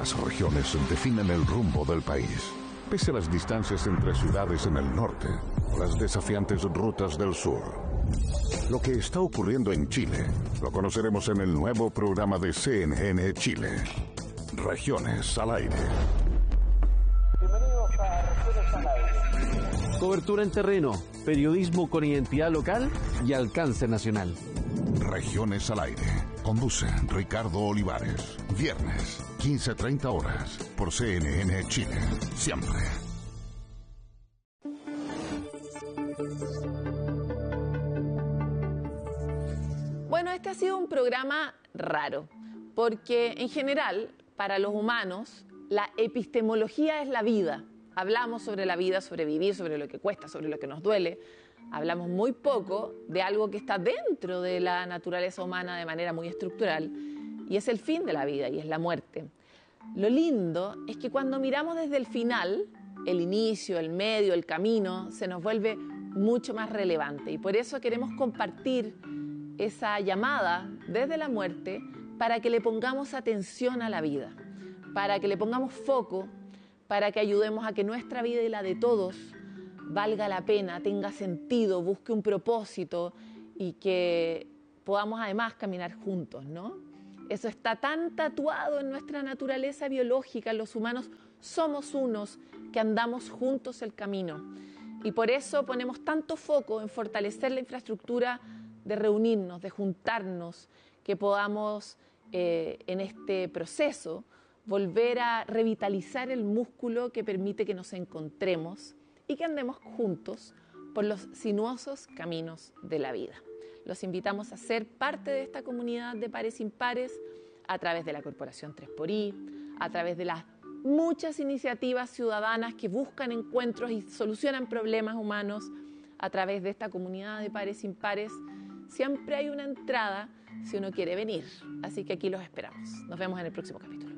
Las regiones definen el rumbo del país. Pese a las distancias entre ciudades en el norte o las desafiantes rutas del sur. Lo que está ocurriendo en Chile lo conoceremos en el nuevo programa de CNN Chile. Regiones al aire. Bienvenidos a Regiones al aire. Cobertura en terreno, periodismo con identidad local y alcance nacional. Regiones al aire. Conduce Ricardo Olivares. Viernes, 15:30 horas, por CNN Chile. Siempre. Bueno, este ha sido un programa raro, porque en general, para los humanos, la epistemología es la vida. Hablamos sobre la vida, sobre vivir, sobre lo que cuesta, sobre lo que nos duele. Hablamos muy poco de algo que está dentro de la naturaleza humana de manera muy estructural, y es el fin de la vida, y es la muerte. Lo lindo es que cuando miramos desde el final, el inicio, el medio, el camino, se nos vuelve mucho más relevante. Y por eso queremos compartir esa llamada desde la muerte para que le pongamos atención a la vida, para que le pongamos foco, para que ayudemos a que nuestra vida y la de todos valga la pena, tenga sentido, busque un propósito y que podamos además caminar juntos, ¿no? Eso está tan tatuado en nuestra naturaleza biológica. Los humanos somos unos que andamos juntos el camino. Y por eso ponemos tanto foco en fortalecer la infraestructura de reunirnos, de juntarnos, que podamos en este proceso volver a revitalizar el músculo que permite que nos encontremos y que andemos juntos por los sinuosos caminos de la vida. Los invitamos a ser parte de esta comunidad de pares impares a través de la Corporación 3xI, a través de las muchas iniciativas ciudadanas que buscan encuentros y solucionan problemas humanos, a través de esta comunidad de pares impares. Siempre hay una entrada si uno quiere venir, así que aquí los esperamos. Nos vemos en el próximo capítulo.